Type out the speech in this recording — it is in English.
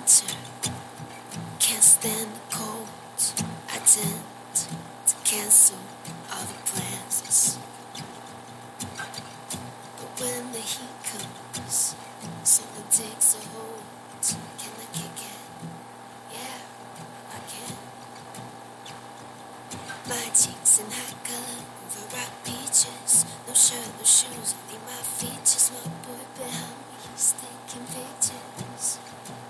winter, can't stand the cold. I tend to cancel all the plans. But when the heat comes, something takes a hold. Can I kick it? Yeah, I can. My cheeks in hot color over rock beaches. No shirt, no shoes, only my features. My boy behind me, he's taking pictures.